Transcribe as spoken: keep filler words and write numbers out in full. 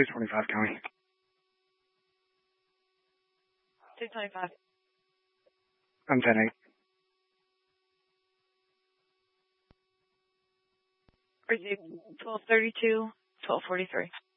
two twenty-five, County. two twenty-five. I'm ten eight. Received twelve thirty-two, twelve forty-three.